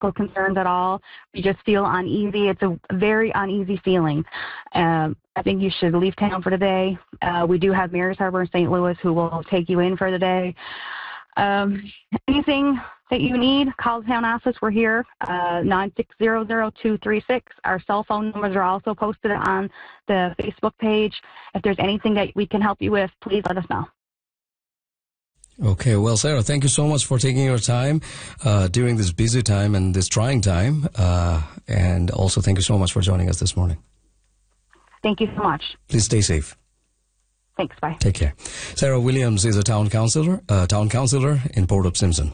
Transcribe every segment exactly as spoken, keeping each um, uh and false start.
medical concerns at all. You just feel uneasy. It's a very uneasy feeling. Um, I think you should leave town for today. Uh, we do have Marys Harbor in Saint Louis who will take you in for the day. Um, anything that you need, call the town office. We're here, uh, nine six zero zero two three six. Our cell phone numbers are also posted on the Facebook page. If there's anything that we can help you with, please let us know. Okay, well, Sarah, thank you so much for taking your time uh, during this busy time and this trying time. Uh, and also thank you so much for joining us this morning. Thank you so much. Please stay safe. Thanks, bye. Take care. Sarah Williams is a town councillor, uh, town councillor in Port of Simpson.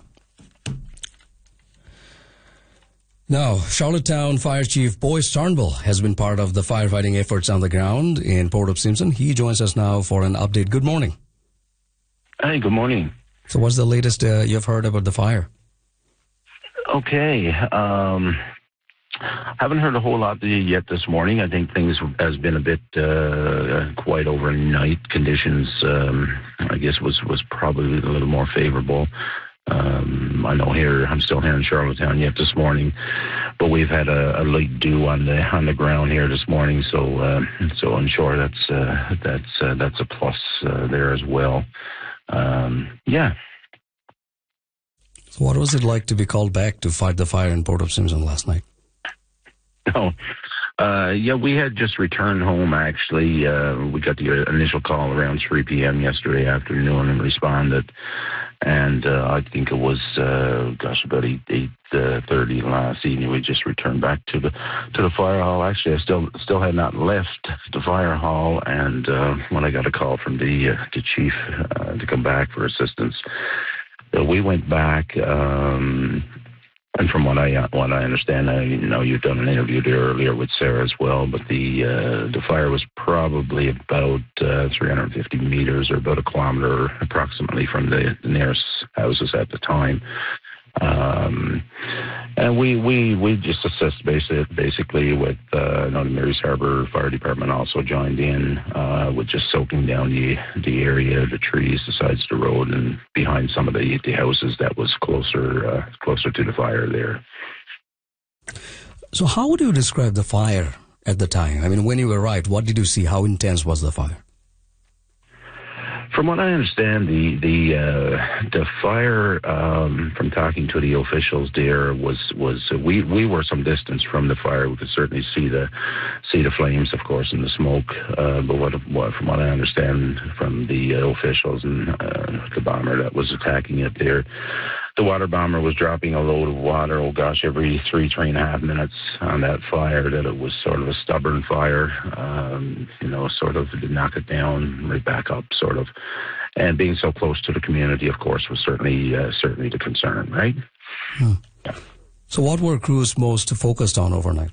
Now, Charlottetown Fire Chief Boyce Turnbull has been part of the firefighting efforts on the ground in Port of Simpson. He joins us now for an update. Good morning. Hi, good morning. So what's the latest uh, you've heard about the fire? Okay. Um, haven't heard a whole lot yet this morning. I think things has been a bit uh, quiet overnight. Conditions, um, I guess, was, was probably a little more favorable. Um, I know here, I'm still here in Charlottetown yet this morning, but we've had a, a light dew on the on the ground here this morning. So, uh, so I'm sure that's uh, that's uh, that's a plus uh, there as well. Um, yeah. So what was it like to be called back to fight the fire in Port of Simpson last night? Oh, uh, yeah, we had just returned home, actually. Uh, we got the initial call around three p.m. yesterday afternoon and responded. And uh, I think it was, uh, gosh, about eight thirty last evening. We just returned back to the to the fire hall. Actually, I still still had not left the fire hall, and uh, when I got a call from the uh, the chief uh, to come back for assistance, uh, we went back. Um, And from what I what I understand, I you know you've done an interview there earlier with Sarah as well. But the uh, the fire was probably about uh, three hundred fifty meters, or about a kilometer approximately, from the, the nearest houses at the time. Um, and we, we, we just assist basically, basically with, uh, you know, the Marys Harbor Fire Department also joined in, uh, with just soaking down the, the area, the trees, the sides of the road, and behind some of the, the houses that was closer, uh, closer to the fire there. So how would you describe the fire at the time? I mean, when you arrived, what did you see? How intense was the fire? From what I understand, the the uh, the fire, um, from talking to the officials there, was was uh, we we were some distance from the fire. We could certainly see the see the flames, of course, and the smoke. Uh, but what, what from what I understand from the uh, officials and uh, the bomber that was attacking it there, the water bomber was dropping a load of water, oh gosh, every three, three and a half minutes on that fire, that it was sort of a stubborn fire, um, you know, sort of to knock it down, right back up, sort of. And being so close to the community, of course, was certainly uh, certainly the concern, right? Hmm. Yeah. So what were crews most focused on overnight?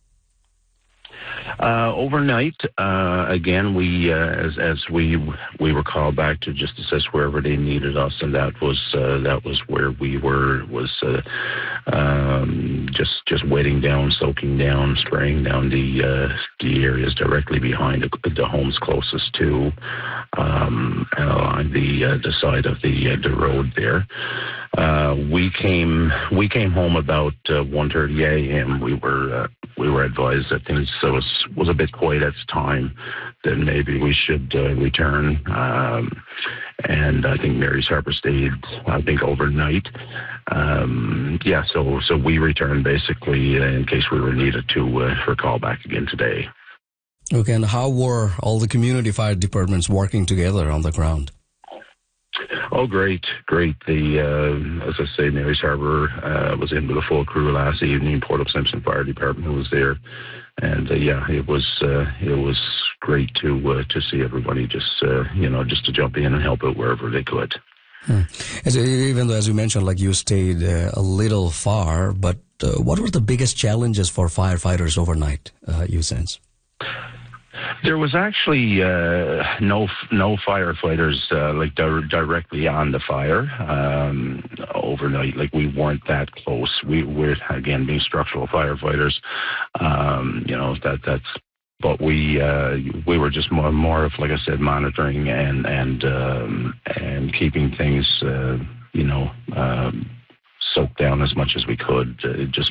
Uh, overnight, uh, again, we, uh, as, as we, we were called back to just assist wherever they needed us, and that was, uh, that was where we were, was, uh, um, just, just wetting down, soaking down, spraying down the, uh, the areas directly behind the, the homes closest to, um, along the, uh, the side of the, uh, the road there. Uh, we came, we came home about, uh, one thirty a.m. We were, uh, we were advised that things was, was a bit quiet at the time, that maybe we should, uh, return. Um, and I think Marys Harbor stayed, I think, overnight. Um, yeah, so, so we returned basically uh, in case we were needed to, uh, for a call back again today. Okay, and how were all the community fire departments working together on the ground? Oh, great, great. The, uh, as I say, Marys Harbor uh, was in with a full crew last evening. Port of Simpson Fire Department was there. And, uh, yeah, it was uh, it was great to uh, to see everybody just, uh, you know, just to jump in and help out wherever they could. Hmm. As, even though, as you mentioned, like you stayed uh, a little far, but uh, what were the biggest challenges for firefighters overnight, uh, you sense? There was actually uh, no no firefighters uh, like di- directly on the fire um, overnight. Like, we weren't that close. We were, again, being structural firefighters. Um, you know that that's. But we uh, we were just more more of, like I said, monitoring and and um, and keeping things uh, you know um, soak down as much as we could. Uh, just